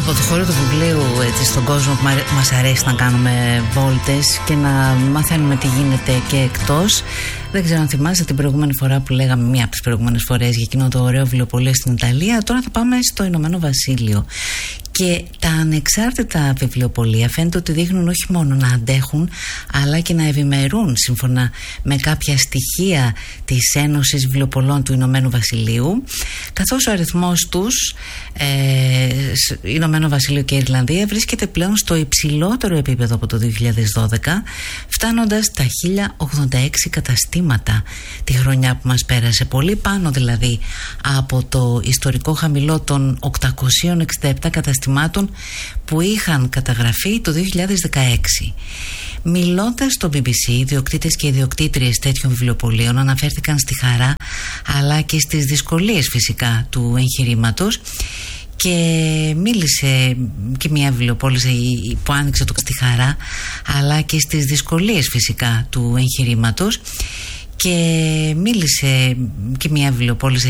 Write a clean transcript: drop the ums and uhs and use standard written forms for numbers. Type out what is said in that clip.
Από το χώρο του βιβλίου, έτσι, στον κόσμο που μας αρέσει να κάνουμε βόλτες και να μαθαίνουμε τι γίνεται και εκτός. Δεν ξέρω αν θυμάστε την προηγούμενη φορά που λέγαμε, μία από τις προηγούμενες φορές, για εκείνο το ωραίο βιβλιοπωλείο στην Ιταλία. Τώρα θα πάμε στο Ηνωμένο Βασίλειο. Και τα ανεξάρτητα βιβλιοπωλεία φαίνεται ότι δείχνουν όχι μόνο να αντέχουν, αλλά και να ευημερούν σύμφωνα με κάποια στοιχεία της Ένωσης Βιβλιοπωλών του Ηνωμένου Βασιλείου, καθώς ο αριθμός τους, Ηνωμένο Βασίλειο και Ιρλανδία, βρίσκεται πλέον στο υψηλότερο επίπεδο από το 2012, φτάνοντας τα 1086 καταστήματα τη χρονιά που μας πέρασε, πολύ πάνω δηλαδή από το ιστορικό χαμηλό των 867 καταστημάτων που είχαν καταγραφεί το 2016. Μιλώντας στο BBC, ιδιοκτήτες και ιδιοκτήτριες τέτοιων βιβλιοπωλείων αναφέρθηκαν στη χαρά αλλά και στις δυσκολίες φυσικά του εγχειρήματος, και μίλησε και μια βιβλιοπόληση που άνοιξε το στη χαρά αλλά και στις δυσκολίες φυσικά του εγχειρήματος, και μίλησε και μια βιβλιοπόληση